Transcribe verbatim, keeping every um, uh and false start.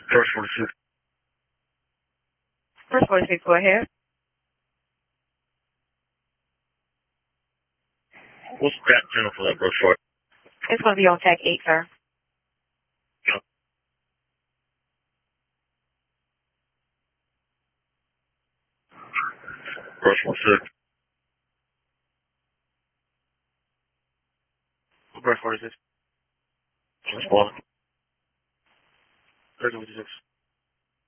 First forty-six. First forty-six, go ahead. What's the crap channel for that brush short? It's going to be on Tech eight, sir. Yeah. Brush forty-six. Brush forty-six. Brush one. Thirty fifty-six.